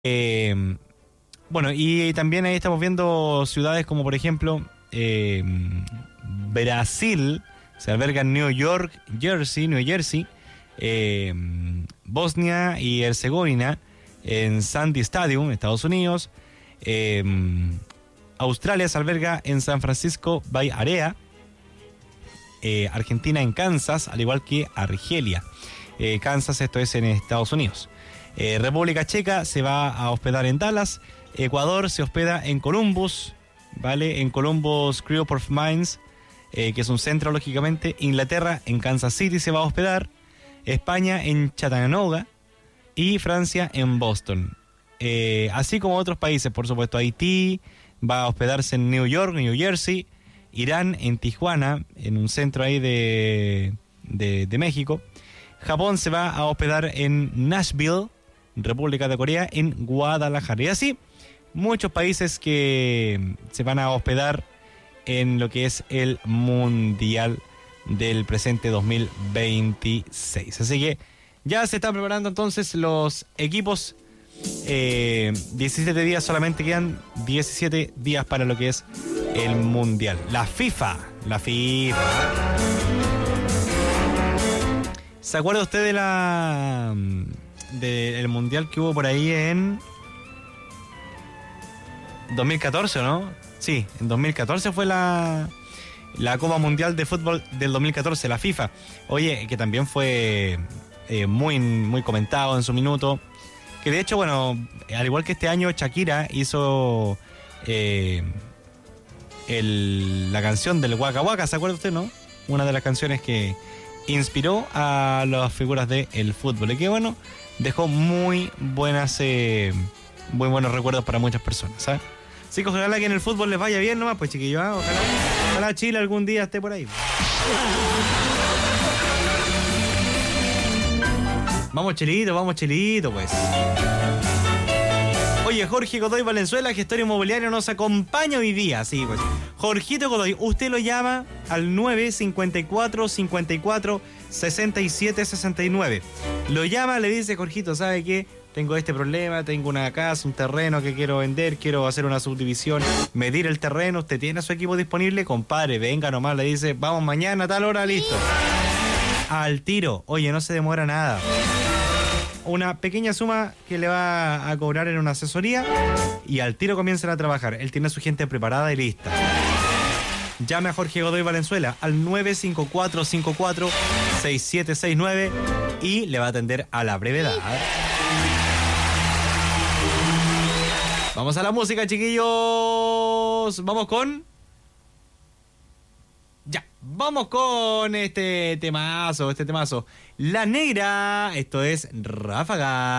Bueno, y también ahí estamos viendo ciudades como por ejemplo Brasil, se alberga en New York, New Jersey, Bosnia y Herzegovina en Sandy Stadium, Estados Unidos, Australia se alberga en San Francisco Bay Area, Argentina en Kansas, al igual que Argelia. Kansas, esto es en Estados Unidos. República Checa se va a hospedar en Dallas. Ecuador se hospeda en Columbus, ¿vale? En Columbus Crew of Mines, que es un centro, lógicamente. Inglaterra en Kansas City se va a hospedar. España en Chattanooga y Francia en Boston. Así como otros países, por supuesto. Haití va a hospedarse en New York, New Jersey. Irán en Tijuana, en un centro ahí de México. Japón se va a hospedar en Nashville, República de Corea, en Guadalajara. Y así, muchos países que se van a hospedar en lo que es el Mundial del presente 2026. Así que ya se están preparando entonces los equipos. 17 días, solamente quedan 17 días para lo que es el Mundial. La FIFA. ¿Se acuerda usted del Mundial que hubo por ahí en 2014, o no? Sí, en 2014 fue la Copa Mundial de Fútbol del 2014, la FIFA. Oye, que también fue muy, muy comentado en su minuto. Que de hecho, bueno, al igual que este año, Shakira hizo la canción del Waka Waka, ¿se acuerda usted, no? Una de las canciones que inspiró a las figuras del fútbol. Y que, bueno, dejó muy buenos recuerdos para muchas personas, ¿sabes? Así que ojalá que en el fútbol les vaya bien nomás, pues chiquillos, ¿eh? Ojalá Chile algún día esté por ahí. Vamos Chilito, pues. Oye, Jorge Godoy Valenzuela, gestor inmobiliario, nos acompaña hoy día, sí, pues. Jorgito Godoy, usted lo llama al 954 54 67 69. Lo llama, le dice: Jorgito, ¿sabe qué? Tengo este problema, tengo una casa, un terreno que quiero vender, quiero hacer una subdivisión, medir el terreno, usted tiene a su equipo disponible, compadre, venga nomás, le dice: vamos mañana a tal hora, listo. Al tiro, oye, no se demora nada. Una pequeña suma que le va a cobrar en una asesoría y al tiro comienzan a trabajar. Él tiene a su gente preparada y lista. Llame a Jorge Godoy Valenzuela al 954 54 6769 y le va a atender a la brevedad. Vamos a la música, chiquillos. Vamos con este temazo. La Negra. Esto es Ráfaga.